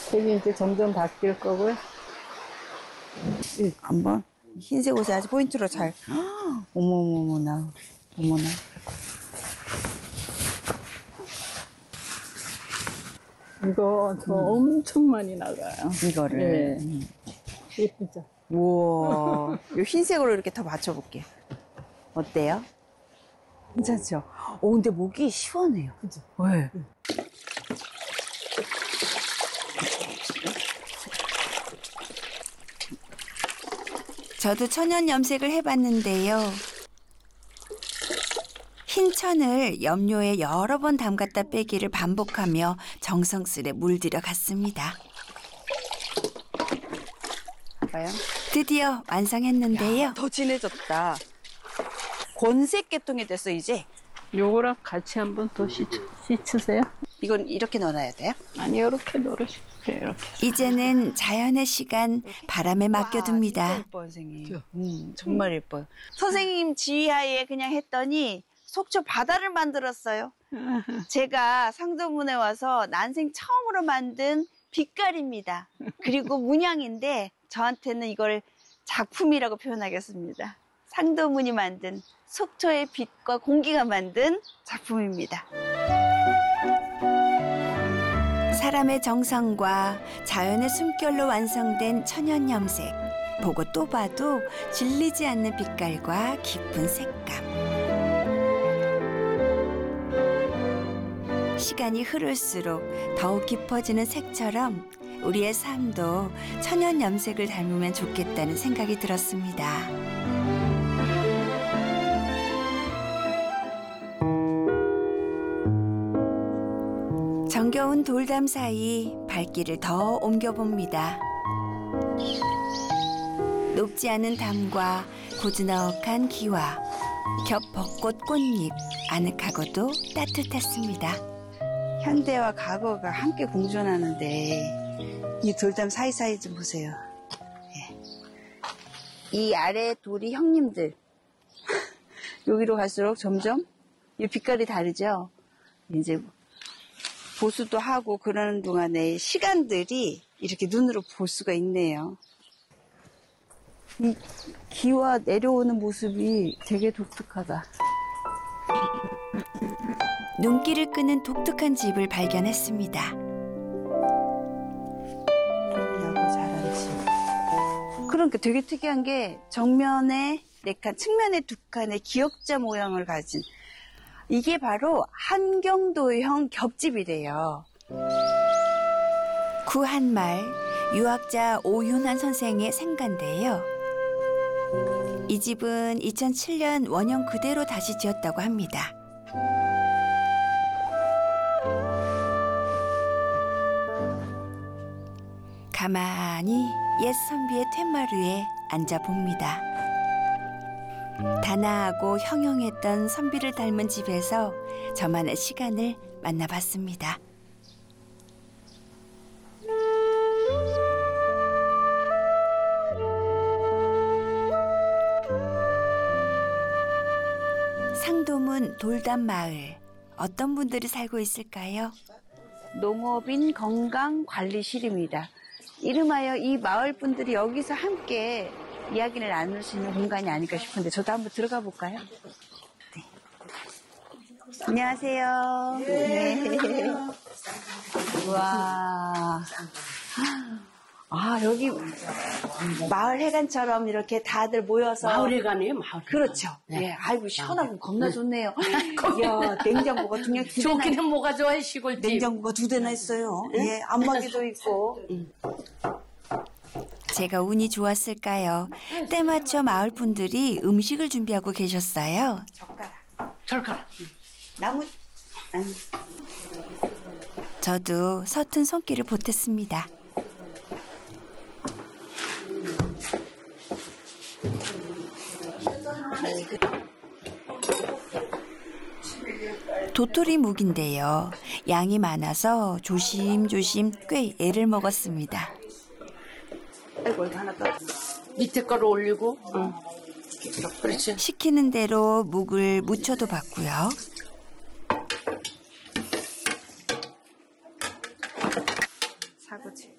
색이 이제 점점 바뀔 거고요. 한번 흰색 옷에 아주 포인트로 잘. 어머머머나, 어머나. 이거 저 엄청 많이 나가요. 이거를. 예. 예쁘죠? 우와. 이 흰색으로 이렇게 더 맞춰볼게요. 어때요? 괜찮죠? 근데 목이 시원해요. 그죠? 네. 저도 천연 염색을 해봤는데요. 흰 천을 염료에 여러 번 담갔다 빼기를 반복하며 정성스레 물들여 갔습니다. 봐요. 드디어 완성했는데요. 더 진해졌다. 권색 계통이 됐어 이제. 요거랑 같이 한번 더 씻으세요. 이건 이렇게 넣어놔야 돼요? 아니, 이렇게 노르시세요. 이렇게. 이제는 자연의 시간 바람에 맡겨둡니다. 진짜 예뻐요, 선생님. 정말 예뻐요. 선생님 지휘하에 그냥 했더니 속초 바다를 만들었어요. 제가 상도문에 와서 난생 처음으로 만든 빛깔입니다. 그리고 문양인데 저한테는 이걸 작품이라고 표현하겠습니다. 상도문이 만든 속초의 빛과 공기가 만든 작품입니다. 사람의 정성과 자연의 숨결로 완성된 천연 염색. 보고 또 봐도 질리지 않는 빛깔과 깊은 색감. 시간이 흐를수록 더욱 깊어지는 색처럼 우리의 삶도 천연 염색을 닮으면 좋겠다는 생각이 들었습니다. 정겨운 돌담 사이 발길을 더 옮겨봅니다. 높지 않은 담과 고즈넉한 기와 겹 벚꽃 꽃잎 아늑하고도 따뜻했습니다. 현대와 과거가 함께 공존하는데 이 돌담 사이사이 좀 보세요. 이 아래 돌이 형님들. 여기로 갈수록 점점 이 빛깔이 다르죠. 이제 보수도 하고 그러는 동안에 시간들이 이렇게 눈으로 볼 수가 있네요. 이 기와 내려오는 모습이 되게 독특하다. 눈길을 끄는 독특한 집을 발견했습니다. 야구 잘하는 집. 그러니까 되게 특이한 게 정면에 4칸, 측면에 2칸의 기역자 모양을 가진 이게 바로 한경도형 겹집이래요. 구한말 유학자 오윤환 선생의 생가인데요. 이 집은 2007년 원형 그대로 다시 지었다고 합니다. 가만히 옛 선비의 툇마루에 앉아봅니다. 단아하고 형용했던 선비를 닮은 집에서 저만의 시간을 만나봤습니다. 상도문 돌담마을, 어떤 분들이 살고 있을까요? 농업인 건강관리실입니다. 이름하여 이 마을 분들이 여기서 함께 이야기를 나눌 수 있는 공간이 아닐까 싶은데 저도 한번 들어가 볼까요? 네. 안녕하세요. 네. 우와. 아, 여기 마을 해관처럼 이렇게 다들 모여서. 마을회관이에요, 마을회관. 그렇죠. 네. 예, 아이고, 시원하고 겁나 좋네요. 이야, 냉장고가 그냥 2대나. 좋기는 뭐가 좋아요, 시골집. 냉장고가 2대나 있어요. 예, 안마기도 있고. 제가 운이 좋았을까요? 때 맞춰 마을 분들이 음식을 준비하고 계셨어요. 젓가락. 나무. 저도 서툰 손길을 보탰습니다. 도토리 묵인데요. 양이 많아서 조심조심 꽤 애를 먹었습니다. 아이고, 이거 하나 더. 밑에 거를 올리고. 응. 그렇지. 시키는 대로 묵을 무쳐도 봤고요.